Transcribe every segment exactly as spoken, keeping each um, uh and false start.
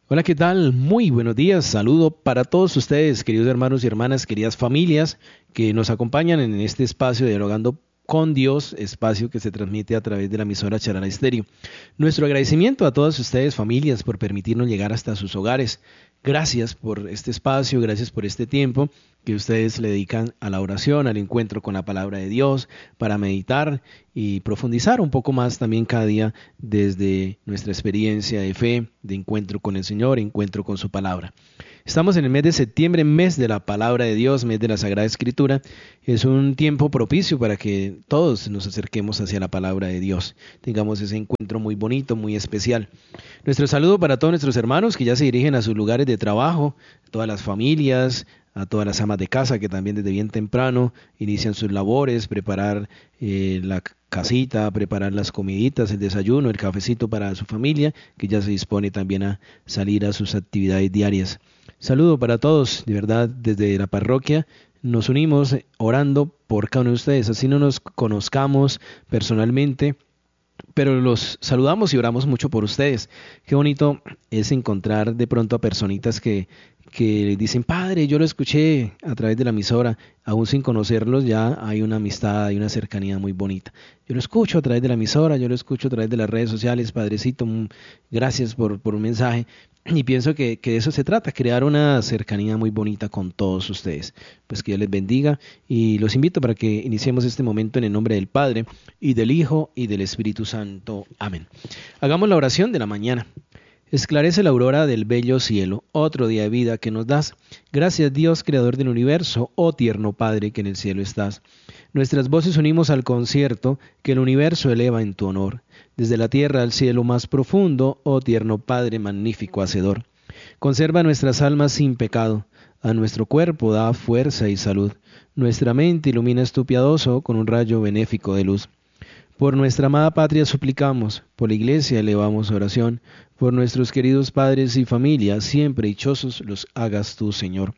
Hola, ¿qué tal? Muy buenos días. Saludo para todos ustedes, queridos hermanos y hermanas, queridas familias que nos acompañan en este espacio de Dialogando con Dios, espacio que se transmite a través de la emisora Charala Estéreo. Nuestro agradecimiento a todas ustedes, familias, por permitirnos llegar hasta sus hogares. Gracias por este espacio, gracias por este tiempo que ustedes le dedican a la oración, al encuentro con la palabra de Dios, para meditar y profundizar un poco más también cada día desde nuestra experiencia de fe, de encuentro con el Señor, encuentro con su palabra. Estamos en el mes de septiembre, mes de la palabra de Dios, mes de la Sagrada Escritura. Es un tiempo propicio para que todos nos acerquemos hacia la palabra de Dios. Tengamos ese encuentro muy bonito, muy especial. Nuestro saludo para todos nuestros hermanos que ya se dirigen a sus lugares de trabajo, a todas las familias, a todas las amas de casa que también desde bien temprano inician sus labores, preparar eh, la casita, preparar las comiditas, el desayuno, el cafecito para su familia, que ya se dispone también a salir a sus actividades diarias. Saludo para todos, de verdad, desde la parroquia. Nos unimos orando por cada uno de ustedes, así no nos conozcamos personalmente, pero los saludamos y oramos mucho por ustedes. Qué bonito es encontrar de pronto a personitas que, que dicen, Padre, yo lo escuché a través de la emisora, aún sin conocerlos ya hay una amistad, hay una cercanía muy bonita. Yo lo escucho a través de la emisora, yo lo escucho a través de las redes sociales, Padrecito, gracias por, por un mensaje. Y pienso que, que de eso se trata, crear una cercanía muy bonita con todos ustedes. Pues que Dios les bendiga y los invito para que iniciemos este momento en el nombre del Padre y del Hijo y del Espíritu Santo. Amén. Hagamos la oración de la mañana. Esclarece la aurora del bello cielo, otro día de vida que nos das. Gracias Dios, Creador del universo, oh tierno Padre que en el cielo estás. Nuestras voces unimos al concierto que el universo eleva en tu honor. Desde la tierra al cielo más profundo, oh tierno Padre magnífico hacedor. Conserva nuestras almas sin pecado, a nuestro cuerpo da fuerza y salud. Nuestra mente iluminas tu piadoso con un rayo benéfico de luz. Por nuestra amada patria suplicamos, por la Iglesia elevamos oración, por nuestros queridos padres y familia, siempre dichosos los hagas tú, Señor.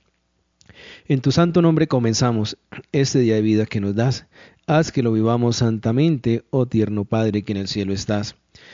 En tu santo nombre comenzamos este día de vida que nos das. Haz que lo vivamos santamente, oh tierno Padre que en el cielo estás.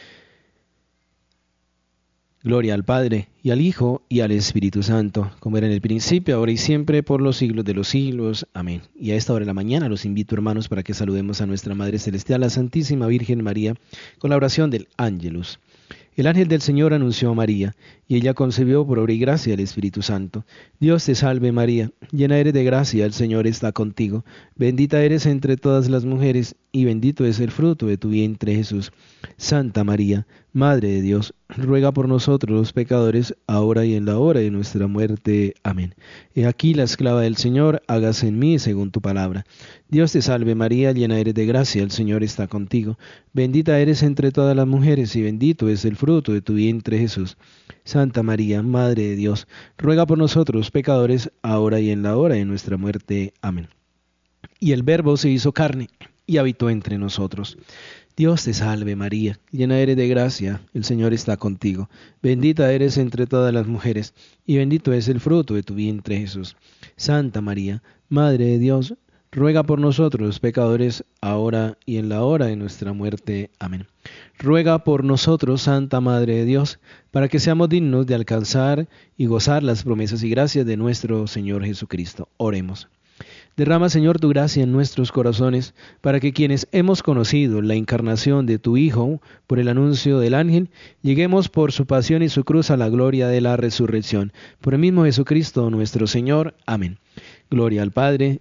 Gloria al Padre, y al Hijo, y al Espíritu Santo, como era en el principio, ahora y siempre, por los siglos de los siglos. Amén. Y a esta hora de la mañana los invito, hermanos, para que saludemos a nuestra Madre Celestial, la Santísima Virgen María, con la oración del Ángelus. El ángel del Señor anunció a María, y ella concebió por obra y gracia del Espíritu Santo. Dios te salve María, llena eres de gracia, el Señor está contigo. Bendita eres entre todas las mujeres, y bendito es el fruto de tu vientre Jesús. Santa María, Madre de Dios, ruega por nosotros los pecadores, ahora y en la hora de nuestra muerte. Amén. He aquí la esclava del Señor, hágase en mí según tu palabra. Dios te salve María, llena eres de gracia, el Señor está contigo. Bendita eres entre todas las mujeres, y bendito es el fruto de tu vientre Jesús. Santa María, Madre de Dios, ruega por nosotros pecadores, ahora y en la hora de nuestra muerte. Amén. Y el Verbo se hizo carne, y habitó entre nosotros. Dios te salve María, llena eres de gracia, el Señor está contigo. Bendita eres entre todas las mujeres, y bendito es el fruto de tu vientre Jesús. Santa María, Madre de Dios, ruega por nosotros pecadores, ahora y en la hora de nuestra muerte. Amén. Ruega por nosotros, Santa Madre de Dios, para que seamos dignos de alcanzar y gozar las promesas y gracias de nuestro Señor Jesucristo. Oremos. Derrama, Señor, tu gracia en nuestros corazones, para que quienes hemos conocido la encarnación de tu Hijo por el anuncio del ángel, lleguemos por su pasión y su cruz a la gloria de la resurrección. Por el mismo Jesucristo nuestro Señor. Amén. Gloria al Padre,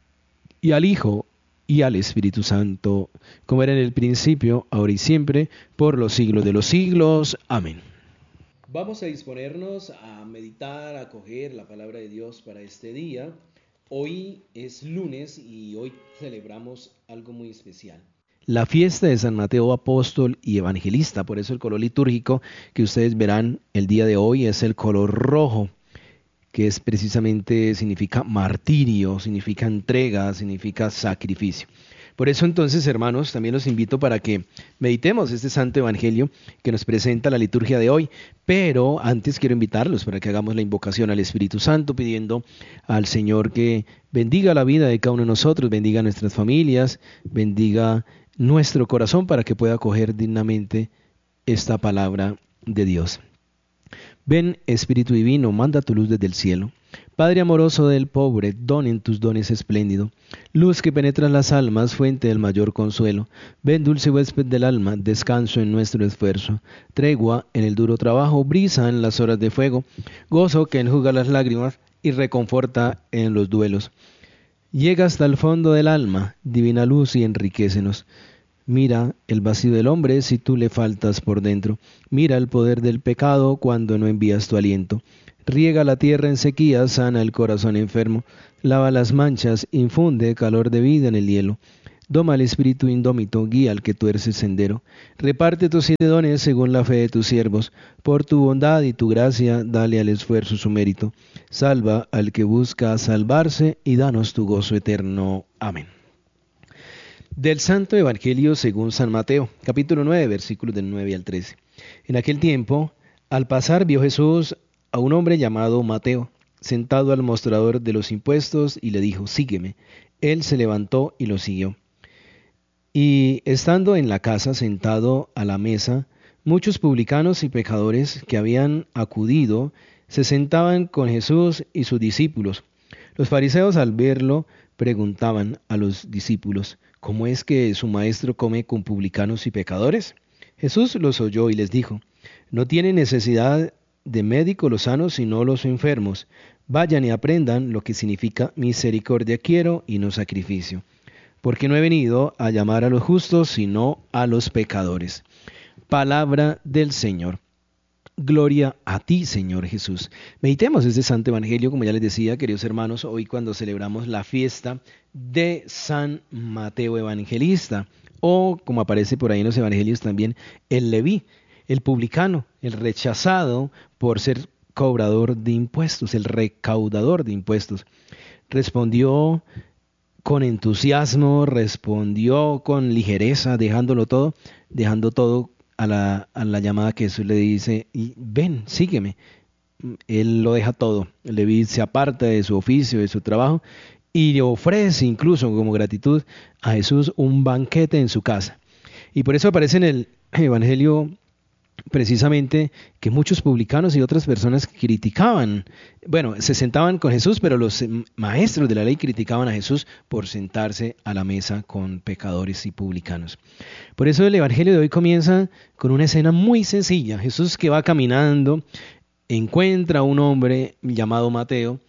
y al Hijo, y al Espíritu Santo, como era en el principio, ahora y siempre, por los siglos de los siglos. Amén. Vamos a disponernos a meditar, a acoger la palabra de Dios para este día. Hoy es lunes y hoy celebramos algo muy especial. La fiesta de San Mateo Apóstol y Evangelista, por eso el color litúrgico que ustedes verán el día de hoy es el color rojo, que es precisamente, significa martirio, significa entrega, significa sacrificio. Por eso entonces, hermanos, también los invito para que meditemos este santo evangelio que nos presenta la liturgia de hoy. Pero antes quiero invitarlos para que hagamos la invocación al Espíritu Santo, pidiendo al Señor que bendiga la vida de cada uno de nosotros, bendiga nuestras familias, bendiga nuestro corazón para que pueda acoger dignamente esta palabra de Dios. Ven, Espíritu Divino, manda tu luz desde el cielo. Padre amoroso del pobre, don en tus dones espléndido. Luz que penetra las almas, fuente del mayor consuelo. Ven, dulce huésped del alma, descanso en nuestro esfuerzo. Tregua en el duro trabajo, brisa en las horas de fuego. Gozo que enjuga las lágrimas y reconforta en los duelos. Llega hasta el fondo del alma, divina luz, y enriquécenos. Mira el vacío del hombre si tú le faltas por dentro. Mira el poder del pecado cuando no envías tu aliento. Riega la tierra en sequía, sana el corazón enfermo. Lava las manchas, infunde calor de vida en el hielo. Doma el espíritu indómito, guía al que tuerce el sendero. Reparte tus siete dones según la fe de tus siervos. Por tu bondad y tu gracia, dale al esfuerzo su mérito. Salva al que busca salvarse y danos tu gozo eterno. Amén. Del Santo Evangelio según San Mateo, capítulo nueve, versículos del nueve al trece. En aquel tiempo, al pasar vio Jesús a un hombre llamado Mateo, sentado al mostrador de los impuestos, y le dijo, sígueme. Él se levantó y lo siguió. Y estando en la casa, sentado a la mesa, muchos publicanos y pecadores que habían acudido se sentaban con Jesús y sus discípulos. Los fariseos, al verlo, preguntaban a los discípulos, ¿cómo es que su maestro come con publicanos y pecadores? Jesús los oyó y les dijo, no tiene necesidad de médico los sanos, sino los enfermos. Vayan y aprendan lo que significa misericordia quiero y no sacrificio. Porque no he venido a llamar a los justos, sino a los pecadores. Palabra del Señor. Gloria a ti, Señor Jesús. Meditemos este Santo Evangelio, como ya les decía, queridos hermanos, hoy cuando celebramos la fiesta de San Mateo Evangelista, o como aparece por ahí en los Evangelios también, el Leví, el publicano, el rechazado por ser cobrador de impuestos, el recaudador de impuestos. Respondió con entusiasmo, respondió con ligereza, dejándolo todo, dejando todo a la, a la llamada que Jesús le dice, y ven, sígueme. Él lo deja todo. Leví se aparta de su oficio, de su trabajo, y le ofrece incluso como gratitud a Jesús un banquete en su casa. Y por eso aparece en el Evangelio precisamente que muchos publicanos y otras personas criticaban, bueno, se sentaban con Jesús, pero los maestros de la ley criticaban a Jesús por sentarse a la mesa con pecadores y publicanos. Por eso el Evangelio de hoy comienza con una escena muy sencilla. Jesús, que va caminando, encuentra a un hombre llamado Mateo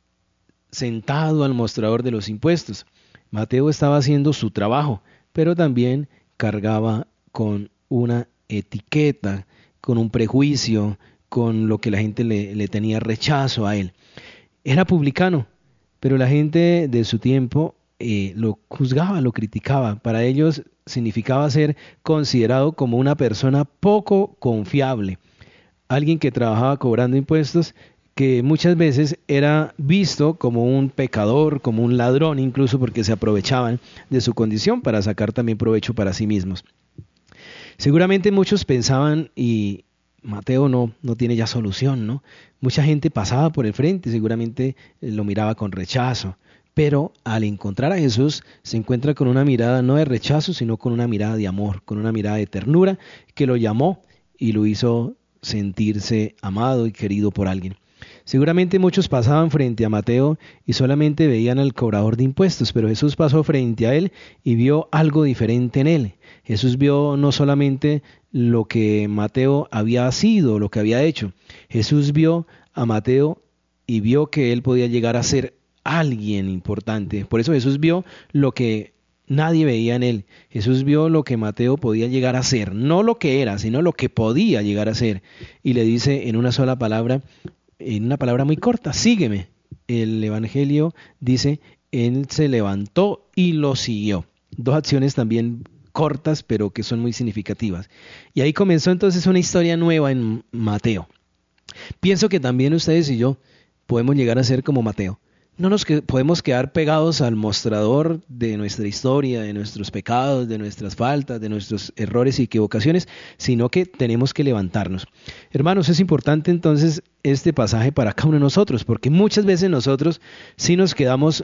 sentado al mostrador de los impuestos. Mateo estaba haciendo su trabajo, pero también cargaba con una etiqueta, con un prejuicio, con lo que la gente le, le tenía rechazo a él. Era publicano, pero la gente de su tiempo eh, lo juzgaba, lo criticaba. Para ellos significaba ser considerado como una persona poco confiable, alguien que trabajaba cobrando impuestos, que muchas veces era visto como un pecador, como un ladrón, incluso porque se aprovechaban de su condición para sacar también provecho para sí mismos. Seguramente muchos pensaban, y Mateo no, no tiene ya solución, ¿no? Mucha gente pasaba por el frente, seguramente lo miraba con rechazo, pero al encontrar a Jesús se encuentra con una mirada no de rechazo, sino con una mirada de amor, con una mirada de ternura que lo llamó y lo hizo sentirse amado y querido por alguien. Seguramente muchos pasaban frente a Mateo y solamente veían al cobrador de impuestos, pero Jesús pasó frente a él y vio algo diferente en él. Jesús vio no solamente lo que Mateo había sido, lo que había hecho. Jesús vio a Mateo y vio que él podía llegar a ser alguien importante. Por eso Jesús vio lo que nadie veía en él. Jesús vio lo que Mateo podía llegar a ser, no lo que era, sino lo que podía llegar a ser. Y le dice en una sola palabra, en una palabra muy corta, sígueme. El Evangelio dice, él se levantó y lo siguió. Dos acciones también cortas, pero que son muy significativas. Y ahí comenzó entonces una historia nueva en Mateo. Pienso que también ustedes y yo podemos llegar a ser como Mateo. No nos que, podemos quedar pegados al mostrador de nuestra historia, de nuestros pecados, de nuestras faltas, de nuestros errores y equivocaciones, sino que tenemos que levantarnos. Hermanos, es importante entonces este pasaje para cada uno de nosotros, porque muchas veces nosotros sí nos quedamos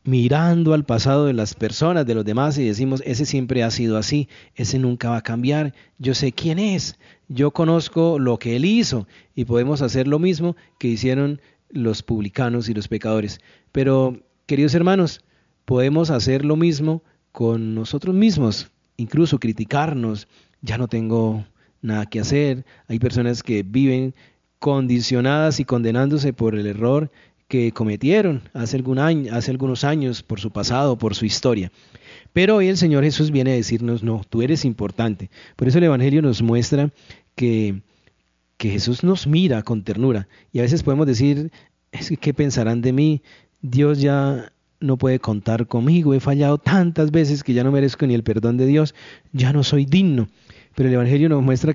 mirando al pasado de las personas, de los demás, y decimos, ese siempre ha sido así, ese nunca va a cambiar, yo sé quién es, yo conozco lo que él hizo, y podemos hacer lo mismo que hicieron los publicanos y los pecadores. Pero, queridos hermanos, podemos hacer lo mismo con nosotros mismos, incluso criticarnos, ya no tengo nada que hacer. Hay personas que viven condicionadas y condenándose por el error que cometieron hace, algún año, hace algunos años por su pasado, por su historia. Pero hoy el Señor Jesús viene a decirnos, no, tú eres importante. Por eso el Evangelio nos muestra que, que Jesús nos mira con ternura. Y a veces podemos decir, es que, ¿qué pensarán de mí? Dios ya no puede contar conmigo, he fallado tantas veces que ya no merezco ni el perdón de Dios, ya no soy digno. Pero el Evangelio nos muestra